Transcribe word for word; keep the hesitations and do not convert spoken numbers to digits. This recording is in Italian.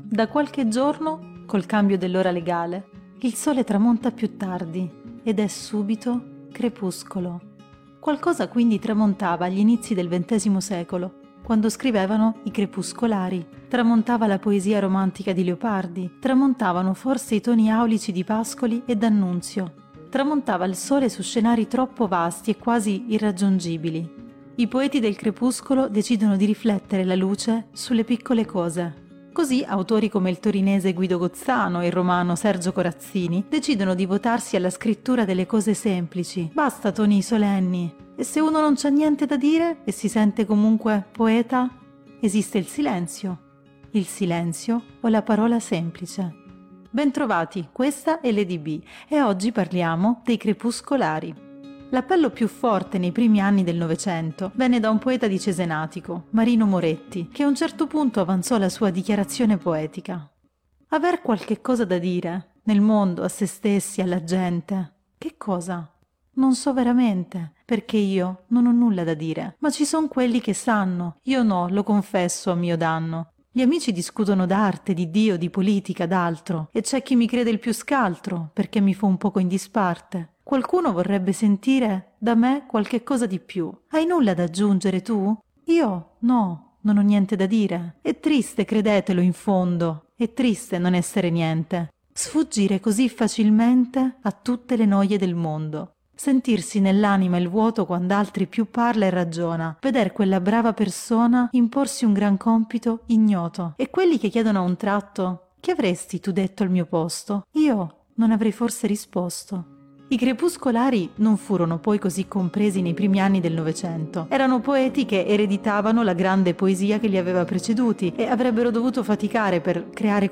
Da qualche giorno, col cambio dell'ora legale, il sole tramonta più tardi ed è subito crepuscolo. Qualcosa quindi tramontava agli inizi del ventesimo secolo, quando scrivevano i crepuscolari. Tramontava la poesia romantica di Leopardi, tramontavano forse i toni aulici di Pascoli e D'Annunzio. Tramontava il sole su scenari troppo vasti e quasi irraggiungibili. I poeti del crepuscolo decidono di riflettere la luce sulle piccole cose. Così autori come il torinese Guido Gozzano e il romano Sergio Corazzini decidono di votarsi alla scrittura delle cose semplici. Basta toni solenni. E se uno non c'ha niente da dire e si sente comunque poeta, esiste il silenzio. Il silenzio o la parola semplice. Bentrovati, questa è Lady B e oggi parliamo dei crepuscolari. L'appello più forte nei primi anni del Novecento venne da un poeta di Cesenatico, Marino Moretti, che a un certo punto avanzò la sua dichiarazione poetica. Aver qualche cosa da dire, nel mondo, a se stessi, alla gente. Che cosa? Non so veramente, perché io non ho nulla da dire, ma ci son quelli che sanno, io no, lo confesso a mio danno. Gli amici discutono d'arte, di Dio, di politica, d'altro, e c'è chi mi crede il più scaltro, perché mi fa un poco in disparte. Qualcuno vorrebbe sentire da me qualche cosa di più. Hai nulla da aggiungere tu? Io no, non ho niente da dire. È triste, credetelo, in fondo. È triste non essere niente. Sfuggire così facilmente a tutte le noie del mondo. Sentirsi nell'anima il vuoto quando altri più parla e ragiona. Veder quella brava persona imporsi un gran compito ignoto. E quelli che chiedono a un tratto: che avresti tu detto al mio posto? Io non avrei forse risposto. I crepuscolari non furono poi così compresi nei primi anni del Novecento. Erano poeti che ereditavano la grande poesia che li aveva preceduti e avrebbero dovuto faticare per creare